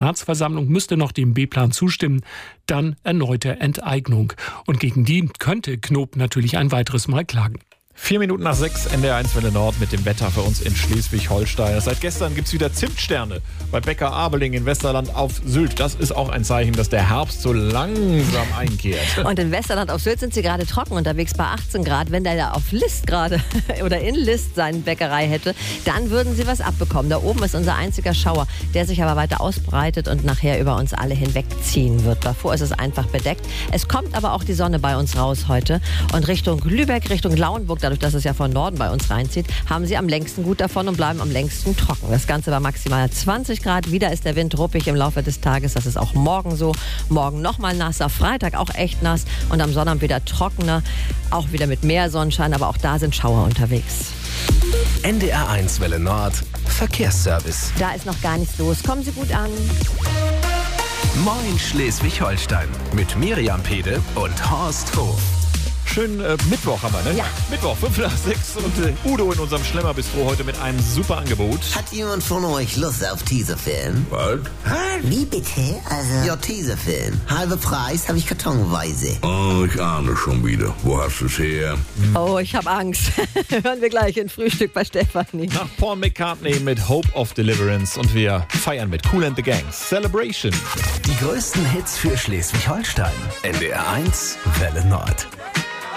Ratsversammlung müsste noch dem B-Plan zustimmen, dann erneute Enteignung. Und gegen die könnte Knob natürlich ein weiteres Mal klagen. 6:04, NDR1 Welle Nord mit dem Wetter für uns in Schleswig-Holstein. Seit gestern gibt es wieder Zimtsterne bei Bäcker Abeling in Westerland auf Sylt. Das ist auch ein Zeichen, dass der Herbst so langsam einkehrt. Und in Westerland auf Sylt sind sie gerade trocken unterwegs bei 18 Grad. Wenn der da auf List gerade oder in List seine Bäckerei hätte, dann würden sie was abbekommen. Da oben ist unser einziger Schauer, der sich aber weiter ausbreitet und nachher über uns alle hinwegziehen wird. Davor ist es einfach bedeckt. Es kommt aber auch die Sonne bei uns raus heute. Und Richtung Lübeck, Richtung Lauenburg, dadurch, dass es ja von Norden bei uns reinzieht, haben sie am längsten gut davon und bleiben am längsten trocken. Das Ganze war maximal 20 Grad. Wieder ist der Wind ruppig im Laufe des Tages. Das ist auch morgen so. Morgen nochmal nasser, Freitag auch echt nass und am Sonnabend wieder trockener. Auch wieder mit mehr Sonnenschein, aber auch da sind Schauer unterwegs. NDR1 Welle Nord, Verkehrsservice. Da ist noch gar nichts los. Kommen Sie gut an. Moin Schleswig-Holstein mit Miriam Pede und Horst Hof. Schönen Mittwoch haben wir, ne? Ja. Mittwoch, 5:06 und Udo in unserem Schlemmerbistro heute mit einem super Angebot. Hat jemand von euch Lust auf Teaserfilm? Was? Wie bitte? Also... Ja, Teaserfilm. Halber Preis habe ich kartonweise. Oh, ich ahne schon wieder. Wo hast du es her? Oh, ich habe Angst. Hören wir gleich in Frühstück bei Stefanie. Nach Paul McCartney mit Hope of Deliverance und wir feiern mit Kool and the Gang. Celebration. Die größten Hits für Schleswig-Holstein. NDR1 Welle Nord.